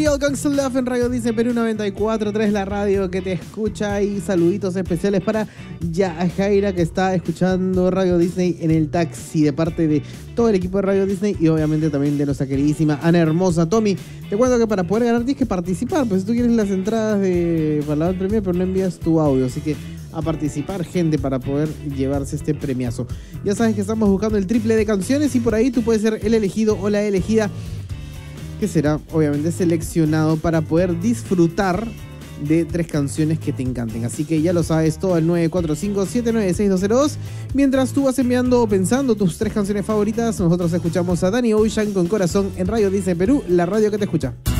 Real Gangsta Love en Radio Disney Perú 94.3, la radio que te escucha. Y saluditos especiales para Yajaira, que está escuchando Radio Disney en el taxi, de parte de todo el equipo de Radio Disney y obviamente también de nuestra queridísima Ana Hermosa. Tommy, te cuento que para poder ganar tienes que participar, pues si tú quieres las entradas para la premio, pero no envías tu audio, así que a participar, gente, para poder llevarse este premiazo. Ya sabes que estamos buscando el triple de canciones y por ahí tú puedes ser el elegido o la elegida, que será obviamente seleccionado para poder disfrutar de 3 canciones que te encanten. Así que ya lo sabes, todo al 945-796-202. Mientras tú vas enviando o pensando tus 3 canciones favoritas, nosotros escuchamos a Danny Ocean con Corazón en Radio Disney Perú, la radio que te escucha.